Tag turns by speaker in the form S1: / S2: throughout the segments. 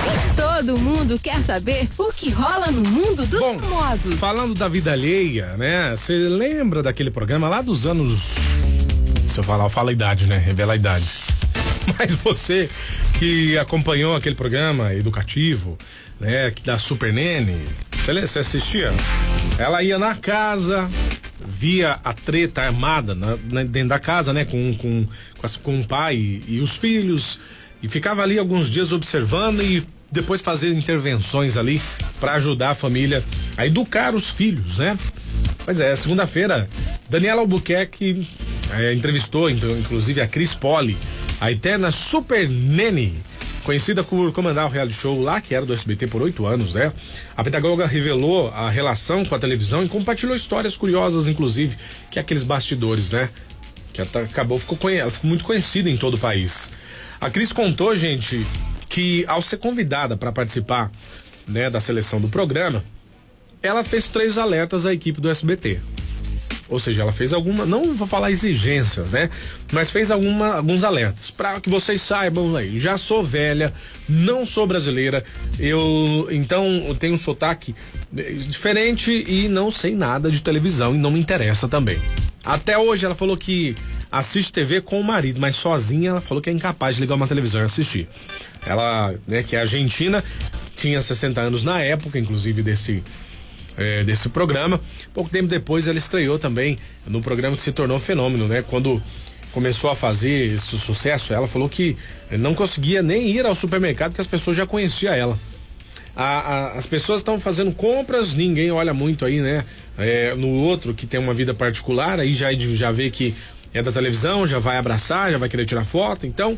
S1: Todo mundo quer saber o que rola no mundo dos famosos.
S2: Falando da vida alheia, né? Você lembra daquele programa lá dos anos... Se eu falar, fala a idade, né? Revela a idade. Mas você que acompanhou aquele programa educativo, né? Da Super Nene, você assistia? Ela ia na casa, via a treta armada dentro da casa, né? Com o pai e os filhos, e ficava ali alguns dias observando e depois fazer intervenções ali para ajudar a família a educar os filhos, né? Pois é, segunda-feira, Daniela Albuquerque entrevistou, inclusive, a Cris Poli, a eterna Super Nene, conhecida por comandar o reality show lá, que era do SBT por 8 anos, né? A pedagoga revelou a relação com a televisão e compartilhou histórias curiosas, inclusive, que é aqueles bastidores, né? Que ela ficou muito conhecida em todo o país. A Cris contou, gente, que ao ser convidada para participar, né, da seleção do programa, ela fez 3 alertas à equipe do SBT. Ou seja, ela fez não vou falar exigências, né? Mas fez alguns alertas. Para que vocês saibam aí, já sou velha, não sou brasileira, eu tenho um sotaque diferente e não sei nada de televisão e não me interessa também. Até hoje ela falou que assiste TV com o marido, mas sozinha ela falou que é incapaz de ligar uma televisão e assistir. Ela, né, que é argentina, tinha 60 anos na época, inclusive, desse programa. Pouco tempo depois ela estreou também no programa que se tornou fenômeno, né? Quando começou a fazer esse sucesso, ela falou que não conseguia nem ir ao supermercado, que as pessoas já conheciam ela. As pessoas estão fazendo compras, ninguém olha muito aí, né? No outro que tem uma vida particular, aí já vê que é da televisão, já vai abraçar, já vai querer tirar foto. Então,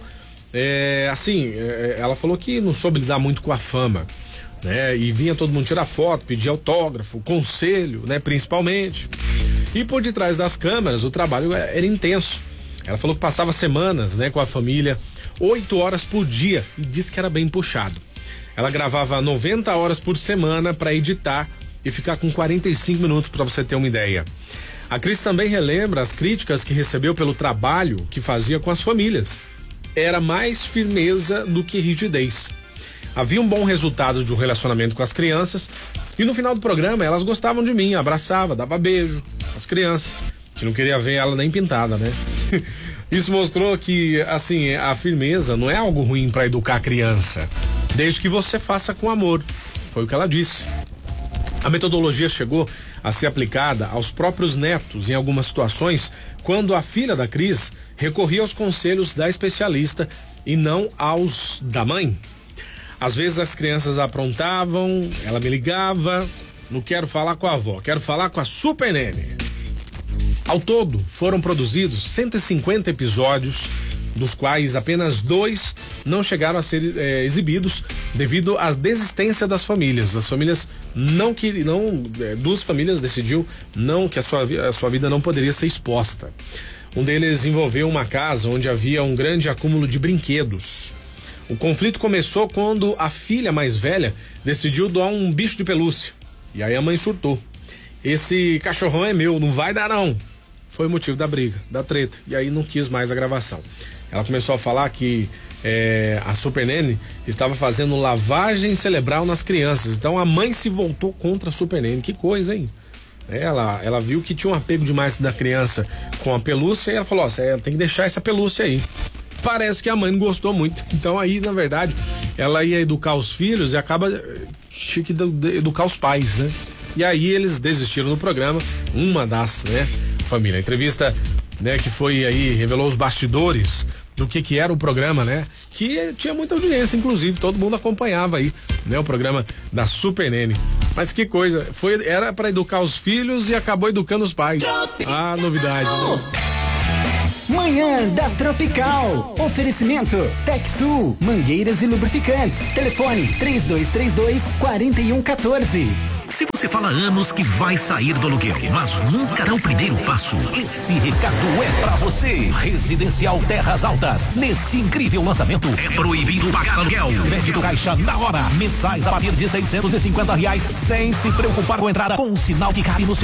S2: ela falou que não soube lidar muito com a fama, né? E vinha todo mundo tirar foto, pedir autógrafo, conselho, né? Principalmente. E por detrás das câmeras o trabalho era intenso. Ela falou que passava semanas, né, com a família, 8 horas por dia, e disse que era bem puxado. Ela gravava 90 horas por semana para editar e ficar com 45 minutos, para você ter uma ideia. A Cris também relembra as críticas que recebeu pelo trabalho que fazia com as famílias. Era mais firmeza do que rigidez. Havia um bom resultado de um relacionamento com as crianças e no final do programa elas gostavam de mim, abraçava, dava beijo às crianças, que não queria ver ela nem pintada, né? Isso mostrou que, assim, a firmeza não é algo ruim para educar a criança, desde que você faça com amor. Foi o que ela disse. A metodologia chegou a ser aplicada aos próprios netos em algumas situações, quando a filha da Cris recorria aos conselhos da especialista e não aos da mãe. Às vezes as crianças aprontavam, ela me ligava, não quero falar com a avó, quero falar com a Super Nene. Ao todo, foram produzidos 150 episódios, dos quais apenas 2 não chegaram a ser exibidos devido à desistência das famílias. As famílias duas famílias decidiu que a sua vida não poderia ser exposta. Um deles envolveu uma casa onde havia um grande acúmulo de brinquedos. O conflito começou quando a filha mais velha decidiu doar um bicho de pelúcia. E aí a mãe surtou. Esse cachorrão é meu, não vai dar não. Foi o motivo da briga, da treta. E aí não quis mais a gravação. Ela começou a falar que a Super Nene estava fazendo lavagem cerebral nas crianças. Então a mãe se voltou contra a Super Nene. Que coisa, hein? Ela viu que tinha um apego demais da criança com a pelúcia e ela falou, tem que deixar essa pelúcia aí. Parece que a mãe não gostou muito. Então aí, na verdade, ela ia educar os filhos e tinha que educar os pais, né? E aí eles desistiram do programa, uma das, né, família. A entrevista, né, que foi aí, revelou os bastidores do que era o programa, né? Que tinha muita audiência, inclusive, todo mundo acompanhava aí, né, o programa da Super Nene. Mas que coisa, era para educar os filhos e acabou educando os pais. Ah, novidade, né?
S3: Manhã da Tropical. Oferecimento TecSul, mangueiras e lubrificantes. Telefone 3232-4114.
S4: Se você fala há anos que vai sair do aluguel, mas nunca dá o primeiro passo, esse recado é pra você. Residencial Terras Altas. Neste incrível lançamento, é proibido pagar aluguel. Crédito Caixa na hora. Mensais a partir de R$650, sem se preocupar com a entrada, com um sinal que cabe no seu